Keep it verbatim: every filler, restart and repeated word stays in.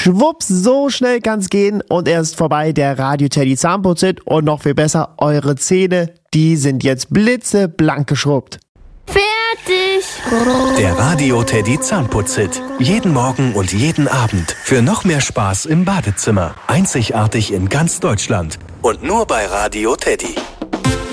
Schwupps, so schnell kann's gehen und er ist vorbei, der Radio Teddy Zahnputzhit. Und noch viel besser, eure Zähne, die sind jetzt blitzeblank geschrubbt. Fertig! Der Radio Teddy Zahnputzhit. Jeden Morgen und jeden Abend. Für noch mehr Spaß im Badezimmer. Einzigartig in ganz Deutschland. Und nur bei Radio Teddy.